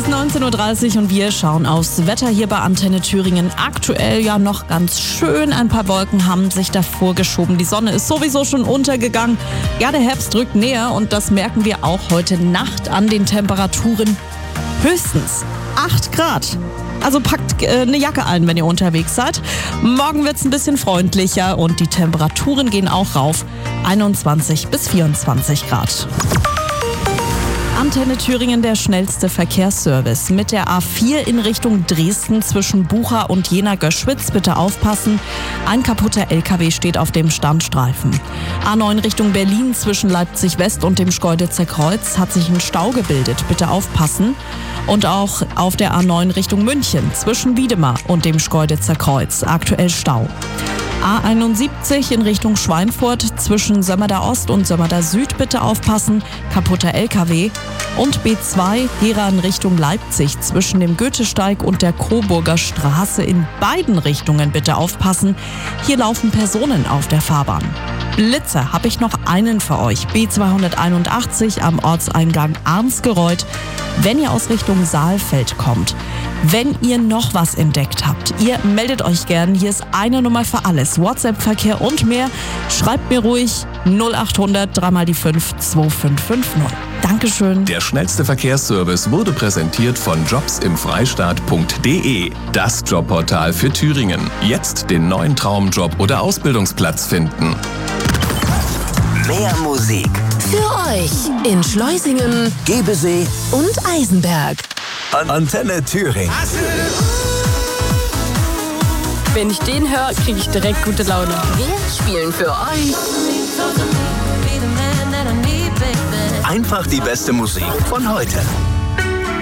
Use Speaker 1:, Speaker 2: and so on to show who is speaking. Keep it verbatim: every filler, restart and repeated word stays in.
Speaker 1: ist neunzehn Uhr dreißig und wir schauen aufs Wetter hier bei Antenne Thüringen. Aktuell ja noch ganz schön. Ein paar Wolken haben sich davor geschoben. Die Sonne ist sowieso schon untergegangen. Ja, der Herbst rückt näher und das merken wir auch heute Nacht an den Temperaturen. Höchstens acht Grad. Also packt äh, eine Jacke ein, wenn ihr unterwegs seid. Morgen wird es ein bisschen freundlicher und die Temperaturen gehen auch rauf. einundzwanzig bis vierundzwanzig Grad. Antenne Thüringen, der schnellste Verkehrsservice. Mit der A vier in Richtung Dresden zwischen Bucha und Jena-Göschwitz. Bitte aufpassen, ein kaputter L K W steht auf dem Standstreifen. A neun Richtung Berlin zwischen Leipzig-West und dem Schkeuditzer Kreuz hat sich ein Stau gebildet. Bitte aufpassen. Und auch auf der A neun Richtung München zwischen Wiedemar und dem Schkeuditzer Kreuz. Aktuell Stau. A einundsiebzig in Richtung Schweinfurt zwischen Sömmerda Ost und Sömmerda Süd bitte aufpassen, kaputter L K W. Und B zwei Gera in Richtung Leipzig zwischen dem Goethesteig und der Coburger Straße in beiden Richtungen bitte aufpassen. Hier laufen Personen auf der Fahrbahn. Blitzer habe ich noch einen für euch. B zweihunderteinundachtzig am Ortseingang Arnsgereuth, wenn ihr aus Richtung Saalfeld kommt. Wenn ihr noch was entdeckt habt, ihr meldet euch gern. Hier ist eine Nummer für alles. WhatsApp-Verkehr und mehr. Schreibt mir ruhig null acht hundert drei mal die fünf zwei fünf fünf null. Dankeschön.
Speaker 2: Der schnellste Verkehrsservice wurde präsentiert von jobs im freistaat punkt de. Das Jobportal für Thüringen. Jetzt den neuen Traumjob oder Ausbildungsplatz finden.
Speaker 3: Mehr Musik
Speaker 4: für euch in Schleusingen,
Speaker 3: Gebesee
Speaker 4: und Eisenberg.
Speaker 3: An Antenne Thüringen.
Speaker 5: Wenn ich den höre, kriege ich direkt gute Laune.
Speaker 4: Wir spielen für euch
Speaker 3: Einfach die beste Musik von heute.